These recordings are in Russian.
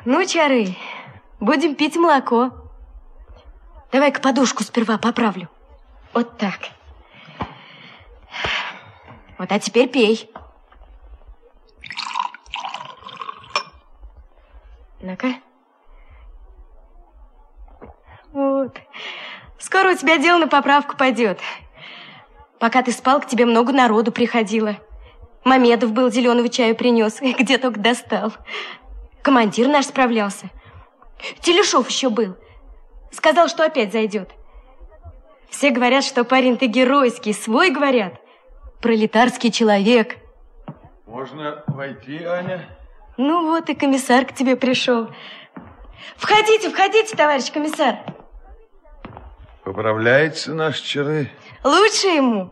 Ну, Чары, будем пить молоко. Давай-ка подушку сперва поправлю. Вот так. Вот, а теперь пей. Ну-ка. Вот. Скоро у тебя дело на поправку пойдет. Пока ты спал, к тебе много народу приходило. Мамедов был, зеленого чаю принес, где только достал. Командир наш справлялся. Телешов еще был. Сказал, что опять зайдет. Все говорят, что парень ты геройский, свой, говорят. Пролетарский человек. Можно войти, Аня? Ну вот и комиссар к тебе пришел. Входите, входите, товарищ комиссар. Поправляется наш Чары? Лучше ему.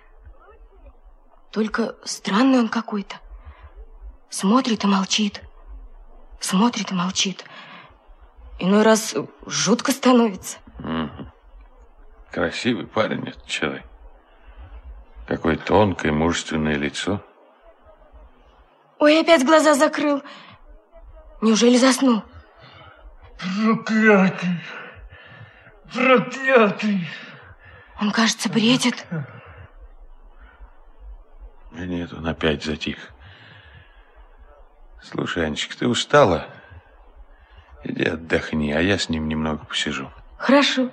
Только странный он какой-то. Смотрит и молчит. Смотрит и молчит. Иной раз жутко становится. Красивый парень этот человек. Какое тонкое, мужественное лицо. Ой, опять глаза закрыл. Неужели заснул? Проклятый! Проклятый! Он, кажется, бредит. Да нет, он опять затих. Слушай, Анечка, ты устала? Иди отдохни, а я с ним немного посижу. Хорошо.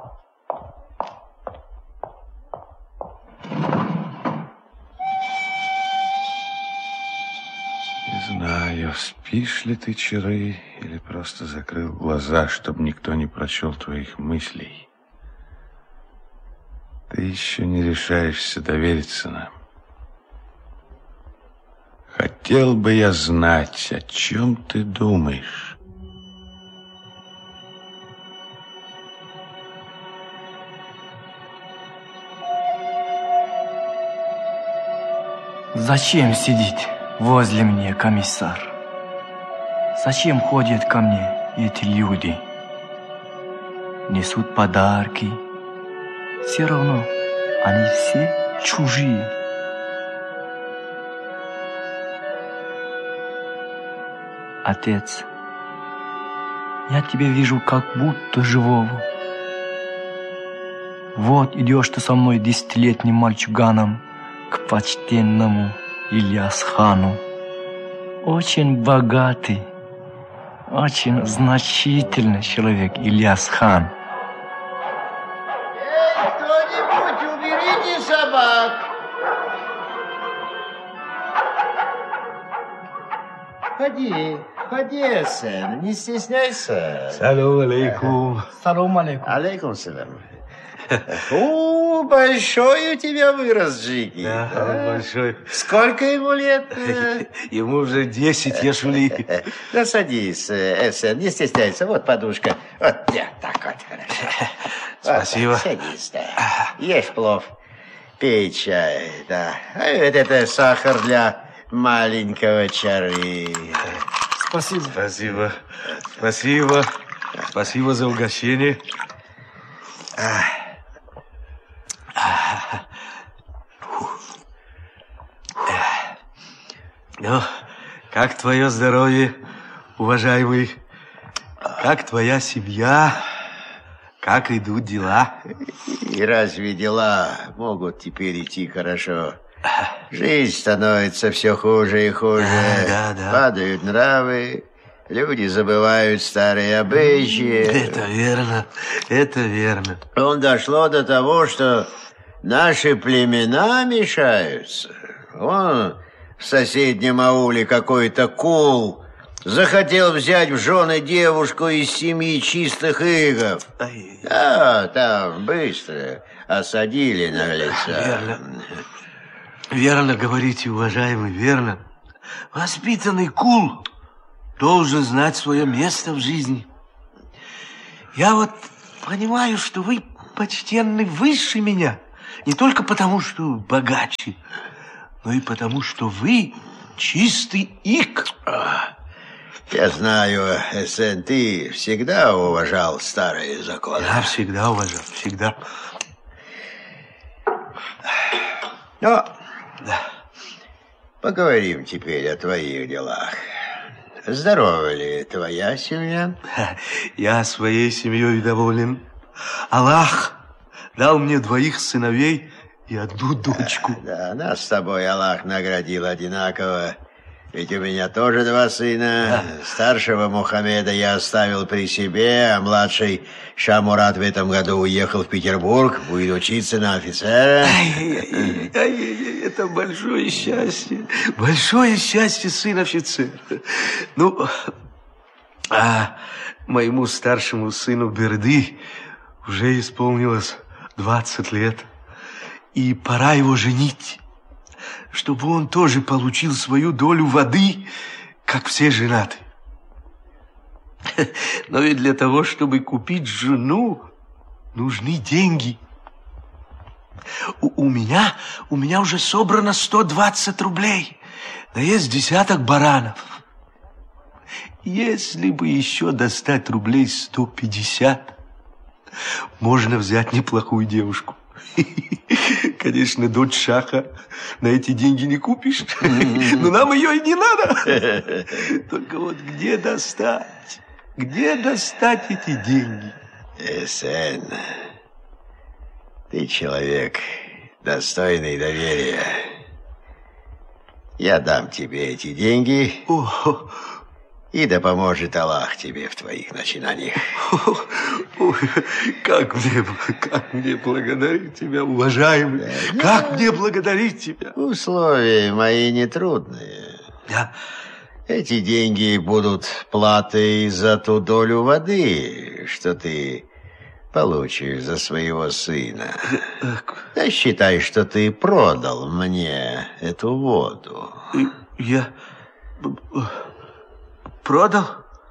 Не знаю, спишь ли ты, Чары, или просто закрыл глаза, чтобы никто не прочел твоих мыслей. Ты еще не решаешься довериться нам. Хотел бы я знать, о чем ты думаешь. Зачем сидит возле меня комиссар? Зачем ходят ко мне эти люди? Несут подарки. Все равно они все чужие. Отец, я тебя вижу как будто живого. Вот идешь ты со мной 10-летним мальчуганом к почтенному Ильяс-хану. Очень богатый, очень значительный человек Ильяс-хан. Кто-нибудь уберите собак! Ходи, ходи, сын, не стесняйся. Салам алейкум. Салам алейкум. Алейкум салам. Большой у тебя вырос, Джики. Да, большой. Сколько ему лет? Ему уже 10, я шули. Да садись, сын, не стесняйся. Вот подушка. Вот, да, так вот, хорошо. Спасибо. Вот, садись, да. Ешь плов, пей чай, да. А это сахар для маленького Чары. Спасибо. Спасибо. Спасибо. Спасибо за угощение. Ну, как твое здоровье, уважаемый? Как твоя семья? Как идут дела? И разве дела могут теперь идти хорошо? Жизнь становится все хуже и хуже. Да. Падают нравы, люди забывают старые обычаи. Это верно, это верно. Дошло до того, что наши племена мешаются. Вон в соседнем ауле какой-то кул захотел взять в жены девушку из семьи чистых игов. Да, там быстро осадили наглеца. Верно. Верно говорите, уважаемый, верно. Воспитанный кул должен знать свое место в жизни. Я вот понимаю, что вы, почтенный, выше меня. Не только потому, что богаче, но и потому, что вы чистый ик. Я знаю, сын, ты всегда уважал старые законы. Я всегда уважал, всегда. Но да. Поговорим теперь о твоих делах. здорова ли твоя семья? Я своей семьей доволен. Аллах дал мне 2 сыновей и 1 дочку. Да, нас с тобой Аллах наградил одинаково. Ведь у меня тоже 2 сына. Старшего Мухаммеда я оставил при себе, а младший Шамурат в этом году уехал в Петербург, будет учиться на офицера. Это большое счастье. Большое счастье, сын офицера. Ну, а моему старшему сыну Берды уже исполнилось 20 лет. И пора его женить, чтобы он тоже получил свою долю воды, как все женаты. Но ведь для того, чтобы купить жену, нужны деньги. У меня уже собрано 120 рублей, да есть 10 баранов. Если бы еще достать рублей 150, можно взять неплохую девушку. Конечно, дочь Шаха на эти деньги не купишь, но нам ее и не надо. Только вот где достать? Где достать эти деньги? Сэн, ты человек достойный доверия. Я дам тебе эти деньги, и да поможет Аллах тебе в твоих начинаниях. Как мне благодарить тебя, уважаемый? Как мне благодарить тебя? Условия мои нетрудные. Эти деньги будут платой за ту долю воды, что ты получишь за своего сына. Да считай, что ты продал мне эту воду. Я продал?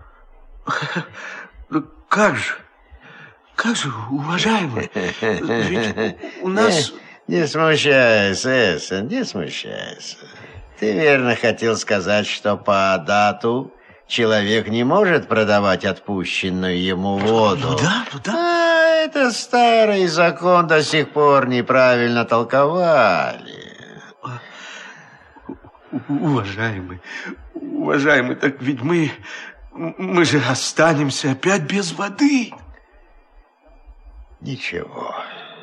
Как же, уважаемый? Ведь у нас... Не смущайся, Эссен, не смущайся. Ты верно хотел сказать, что по адату человек не может продавать отпущенную ему воду. Ну да. А это старый закон, до сих пор неправильно толковали. Уважаемый, так ведь мы же останемся опять без воды. Ничего.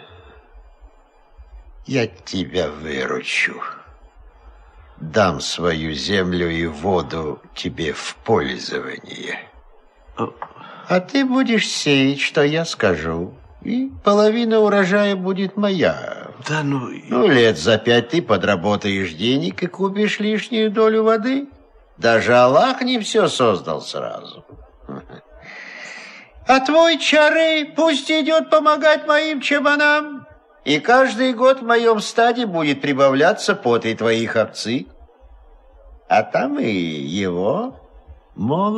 Я тебя выручу. Дам свою землю и воду тебе в пользование. А ты будешь сеять, что я скажу, и половина урожая будет моя. Да, ну, лет за 5 ты подработаешь денег и купишь лишнюю долю воды. Даже Аллах не все создал сразу. А твой Чары пусть идет помогать моим чабанам. И каждый год в моем стаде будет прибавляться по 3 твоих овцы. А там и его могут.